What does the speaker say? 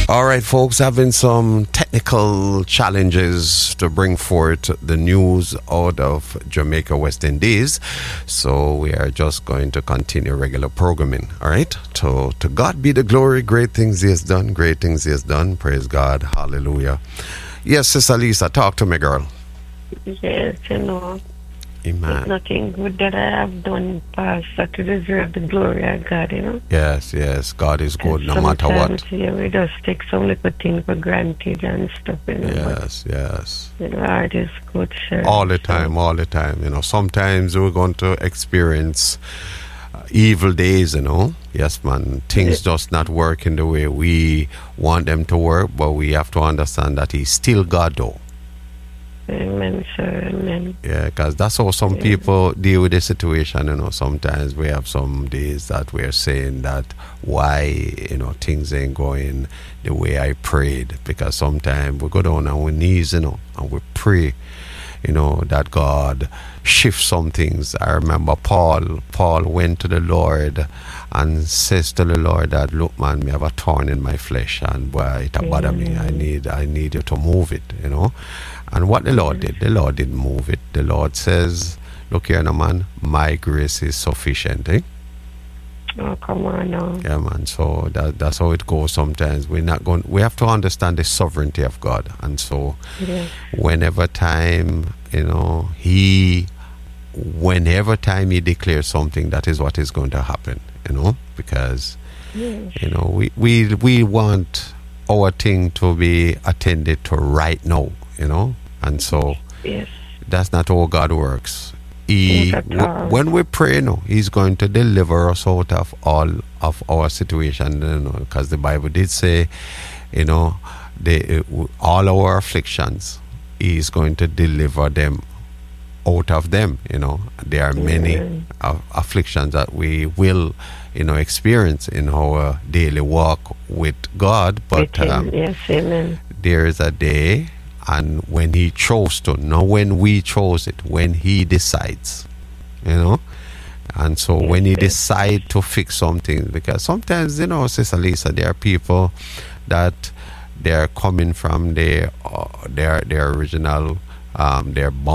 All right, folks, having some technical challenges to bring forth the news out of Jamaica, West Indies. So we are just going to continue regular programming. All right. To God be the glory. Great things he has done. Great things he has done. Praise God. Hallelujah. Yes, Sister Lisa, talk to me, girl. Yes, Amen. There's nothing good that I have done, Pastor, to deserve the glory of God, Yes. God is good no matter what. We just take some little thing for granted and stuff, Yes. The Lord is good, sir. All the time. Sometimes we're going to experience evil days, Yes, man. Things just not working the way we want them to work, but we have to understand that he's still God, though. Amen, sir. Amen. Yeah, because that's how some people deal with the situation. Sometimes we have some days that we're saying that why, things ain't going the way I prayed. Because sometimes we go down on our knees, and we pray, that God shifts some things. I remember Paul went to the Lord and says to the Lord that, look, man, me have a thorn in my flesh, and boy, it bother me. I need you to move it, And what the Lord didn't move it. The Lord says, look here, man, my grace is sufficient, Oh, come on now. Yeah, man. So that's how it goes sometimes. We have to understand the sovereignty of God. And so whenever time he declares something, that is what is going to happen, because we want our thing to be attended to right now, and so that's not how God works. When we pray, he's going to deliver us out of all of our situation, because the Bible did say, all our afflictions, he's going to deliver them out of them. There are many afflictions that we will experience in our daily walk with God, but there is a day, and when he chose to, not when we chose it, when he decides, and so when he decides to fix something, because sometimes, Sister Lisa, there are people that they're coming from their original, their